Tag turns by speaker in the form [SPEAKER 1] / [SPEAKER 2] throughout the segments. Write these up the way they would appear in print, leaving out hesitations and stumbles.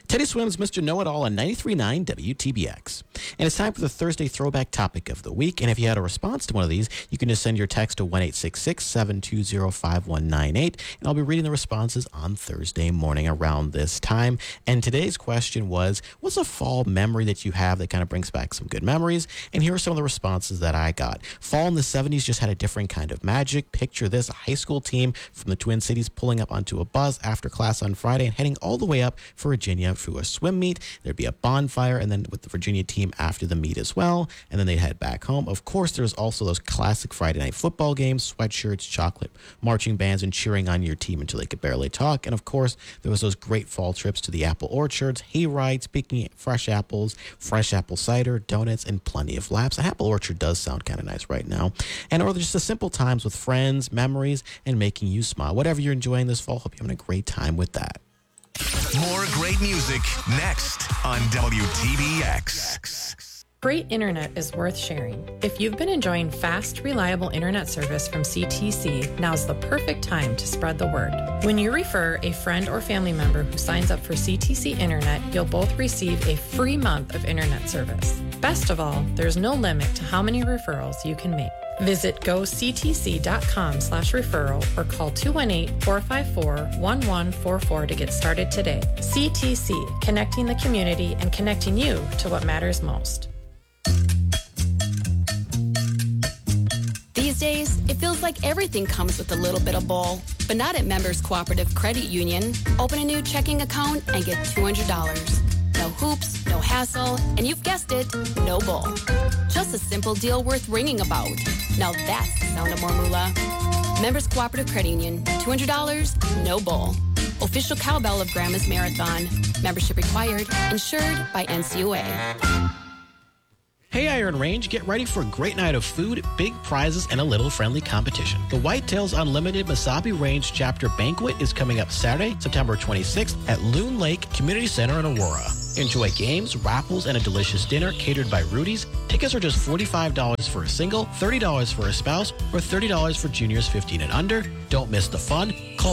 [SPEAKER 1] Teddy Swims, Mr. Know-It-All on 93.9 WTBX. And it's time for the Thursday Throwback Topic of the Week. And if you had a response to one of these, you can just send your text to 1-866-720-5198. And I'll be reading the responses on Thursday morning around this time. And today's question was, what's a fall memory that you have that kind of brings back some good memories? And here are some of the responses that I got. Fall in the 70s just had a different kind of magic. Picture this, a high school team from the Twin Cities pulling up onto a bus after class on Friday and heading all the way up for Virginia for a swim meet. There'd be a bonfire, and then with the Virginia team after the meet as well, and then they'd head back home. Of course, there's also those classic Friday night football games, sweatshirts, chocolate, marching bands, and cheering on your team until they could barely talk. And of course, there was those great fall trips to the apple orchards, hay rides, picking fresh apples, fresh apple cider, donuts, and plenty of laughs. An apple orchard does sound kind of nice right now. And or just the simple times with friends, memories, and making you smile. Whatever you're enjoying this fall, hope you're having a great time with that.
[SPEAKER 2] More great music next on WTBX.
[SPEAKER 3] Great internet is worth sharing. If you've been enjoying fast, reliable internet service from CTC, now's the perfect time to spread the word. When you refer a friend or family member who signs up for CTC Internet, you'll both receive a free month of internet service. Best of all, there's no limit to how many referrals you can make. Visit goctc.com/referral or call 218-454-1144 to get started today. CTC, connecting the community and connecting you to what matters most.
[SPEAKER 4] These days, it feels like everything comes with a little bit of bull, but not at Members Cooperative Credit Union. Open a new checking account and get $200. No hoops, no hassle, and you've guessed it, no bull. Just a simple deal worth ringing about. Now that's the sound of more moolah. Members Cooperative Credit Union, $200, no bull. Official cowbell of Grandma's Marathon. Membership required. Insured by NCUA.
[SPEAKER 1] Hey Iron Range, get ready for a great night of food, big prizes, and a little friendly competition. The Whitetails Unlimited Mesabi Range Chapter Banquet is coming up Saturday, September 26th at Loon Lake Community Center in Aurora. Enjoy games, raffles, and a delicious dinner catered by Rudy's. Tickets are just $45 for a single, $30 for a spouse, or $30 for juniors 15 and under. Don't miss the fun. Call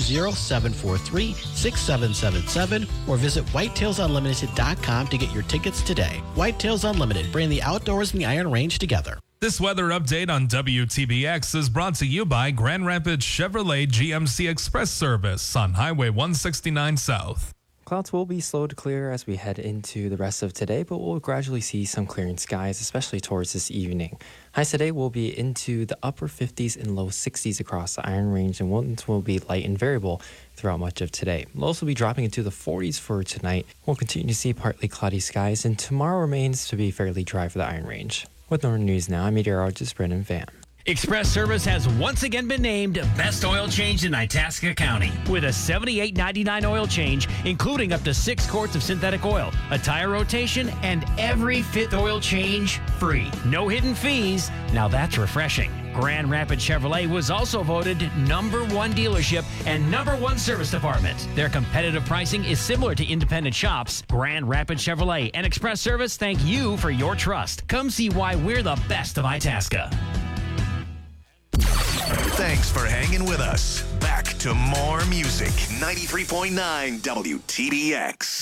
[SPEAKER 1] 920-743-6777 or visit whitetailsunlimited.com to get your tickets today. Whitetails Unlimited, bring the outdoors and the Iron Range together.
[SPEAKER 5] This weather update on WTBX is brought to you by Grand Rapids Chevrolet GMC Express Service on Highway 169 South.
[SPEAKER 6] Clouds will be slow to clear as we head into the rest of today, but we'll gradually see some clearing skies, especially towards this evening. Highs today will be into the upper 50s and low 60s across the Iron Range, and winds will be light and variable throughout much of today. Lows will be dropping into the 40s for tonight. We'll continue to see partly cloudy skies, and tomorrow remains to be fairly dry for the Iron Range. With Northern News Now, I'm meteorologist Brendan Pham.
[SPEAKER 7] Express Service has once again been named Best Oil Change in Itasca County with a $78.99 oil change, including up to 6 quarts of synthetic oil, a tire rotation, and every 5th oil change free. No hidden fees. Now that's refreshing. Grand Rapids Chevrolet was also voted #1 dealership and #1 service department. Their competitive pricing is similar to independent shops. Grand Rapids Chevrolet and Express Service thank you for your trust. Come see why we're the best of Itasca.
[SPEAKER 2] Thanks for hanging with us. Back to more music. 93.9 WTBX.